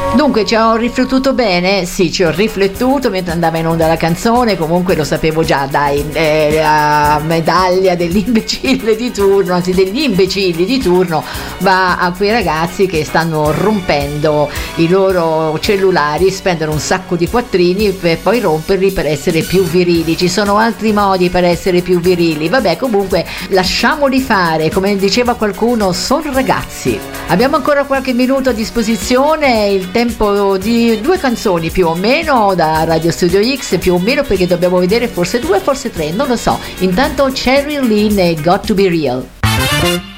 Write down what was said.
Dunque, ci ho riflettuto bene? Sì, ci ho riflettuto mentre andava in onda la canzone, comunque lo sapevo già, dai, la medaglia dell'imbecille di turno, anzi degli imbecilli di turno, va a quei ragazzi che stanno rompendo i loro cellulari, spendono un sacco di quattrini per poi romperli per essere più virili. Ci sono altri modi per essere più virili, vabbè, comunque lasciamoli fare, come diceva qualcuno, sono ragazzi. Abbiamo ancora qualche minuto a disposizione, il tempo di 2 canzoni più o meno da Radio Studio X, più o meno, perché dobbiamo vedere forse 2, forse 3, non lo so. Intanto Cherry Lynn e Got to Be Real.